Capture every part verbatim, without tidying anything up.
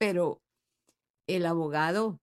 pero el abogado,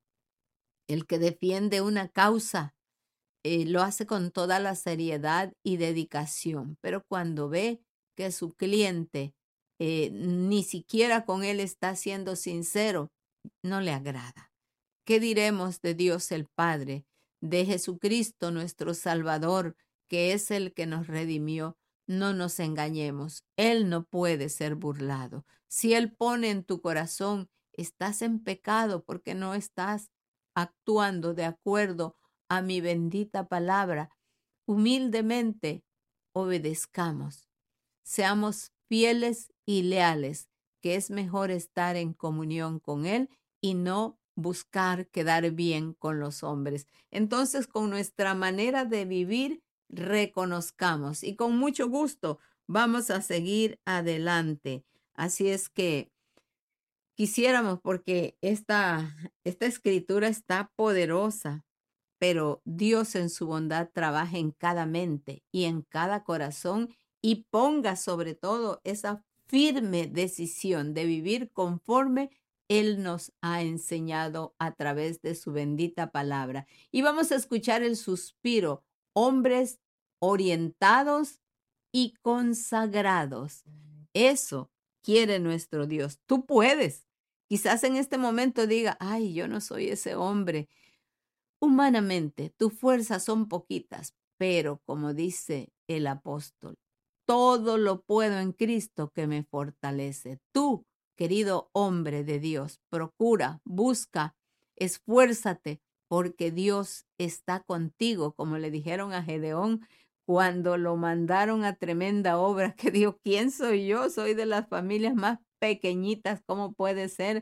el que defiende una causa, eh, lo hace con toda la seriedad y dedicación. Pero cuando ve que su cliente eh, ni siquiera con él está siendo sincero, no le agrada. ¿Qué diremos de Dios el Padre, de Jesucristo nuestro Salvador, que es el que nos redimió? No nos engañemos, Él no puede ser burlado. Si Él pone en tu corazón, estás en pecado porque no estás actuando de acuerdo a mi bendita palabra, humildemente obedezcamos. Seamos fieles y leales, que es mejor estar en comunión con Él y no buscar quedar bien con los hombres. Entonces, con nuestra manera de vivir, reconozcamos y con mucho gusto vamos a seguir adelante. Así es que quisiéramos, porque esta, esta escritura está poderosa, pero Dios en su bondad trabaja en cada mente y en cada corazón y ponga sobre todo esa firme decisión de vivir conforme Él nos ha enseñado a través de su bendita palabra. Y vamos a escuchar el suspiro, hombres orientados y consagrados. Eso quiere nuestro Dios. Tú puedes. Quizás en este momento diga, ay, yo no soy ese hombre. Humanamente, tus fuerzas son poquitas, pero como dice el apóstol, todo lo puedo en Cristo que me fortalece. Tú, querido hombre de Dios, procura, busca, esfuérzate, porque Dios está contigo, como le dijeron a Gedeón cuando lo mandaron a tremenda obra, que dijo, ¿quién soy yo? Soy de las familias más pequeñitas, ¿cómo puede ser?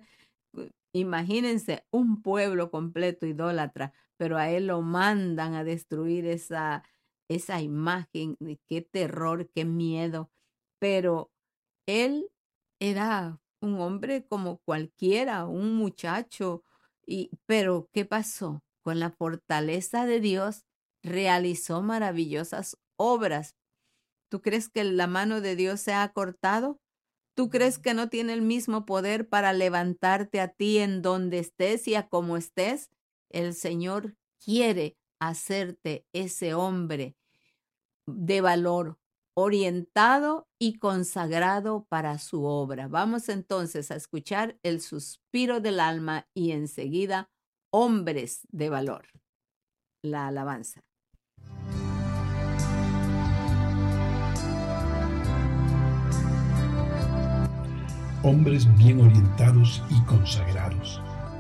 Imagínense un pueblo completo idólatra, pero a él lo mandan a destruir esa, esa imagen. Qué terror, qué miedo. Pero él era un hombre como cualquiera, un muchacho. Y, pero ¿qué pasó? Con la fortaleza de Dios realizó maravillosas obras. ¿Tú crees que la mano de Dios se ha cortado? ¿Tú crees que no tiene el mismo poder para levantarte a ti en donde estés y a como estés? El Señor quiere hacerte ese hombre de valor, orientado y consagrado para su obra. Vamos entonces a escuchar el suspiro del alma y enseguida, hombres de valor. La alabanza. Hombres bien orientados y consagrados.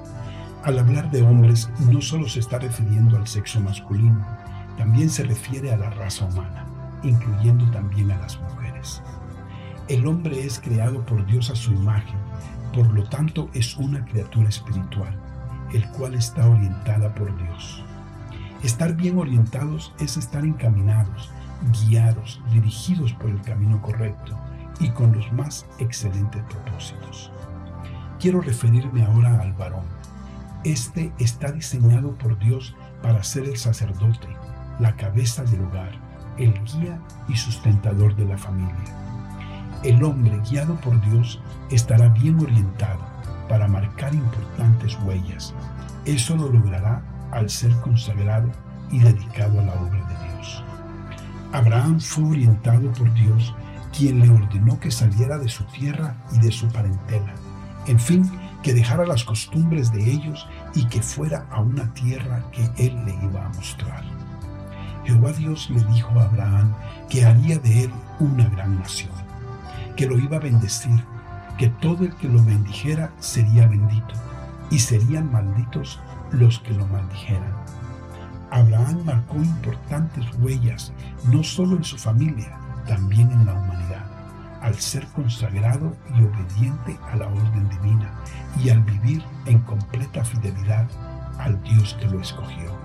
Al hablar de hombres, no solo se está refiriendo al sexo masculino, también se refiere a la raza humana, incluyendo también a las mujeres. El hombre es creado por Dios a su imagen, por lo tanto es una criatura espiritual, el cual está orientada por Dios. Estar bien orientados es estar encaminados, guiados, dirigidos por el camino correcto, y con los más excelentes propósitos. Quiero referirme ahora al varón. Este está diseñado por Dios para ser el sacerdote, la cabeza del hogar, el guía y sustentador de la familia. El hombre guiado por Dios estará bien orientado para marcar importantes huellas. Eso lo logrará al ser consagrado y dedicado a la obra de Dios. Abraham fue orientado por Dios, quien le ordenó que saliera de su tierra y de su parentela, en fin, que dejara las costumbres de ellos y que fuera a una tierra que él le iba a mostrar. Jehová Dios le dijo a Abraham que haría de él una gran nación, que lo iba a bendecir, que todo el que lo bendijera sería bendito, y serían malditos los que lo maldijeran. Abraham marcó importantes huellas, no solo en su familia, también en la humanidad, al ser consagrado y obediente a la orden divina y al vivir en completa fidelidad al Dios que lo escogió.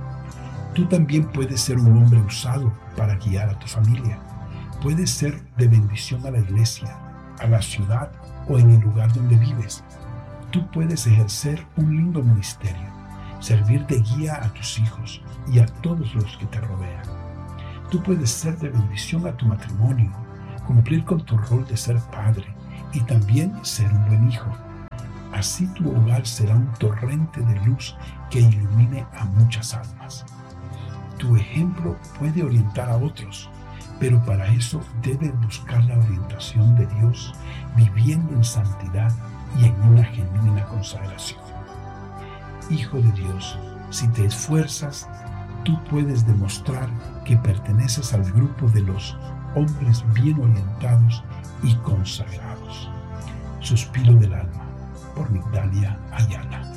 Tú también puedes ser un hombre usado para guiar a tu familia. Puedes ser de bendición a la iglesia, a la ciudad o en el lugar donde vives. Tú puedes ejercer un lindo ministerio, servir de guía a tus hijos y a todos los que te rodean. Tú puedes ser de bendición a tu matrimonio, cumplir con tu rol de ser padre y también ser un buen hijo. Así tu hogar será un torrente de luz que ilumine a muchas almas. Tu ejemplo puede orientar a otros, pero para eso debes buscar la orientación de Dios, viviendo en santidad y en una genuina consagración. Hijo de Dios, si te esfuerzas, tú puedes demostrar que perteneces al grupo de los hombres bien orientados y consagrados. Suspiro del alma, por Migdalia Ayala.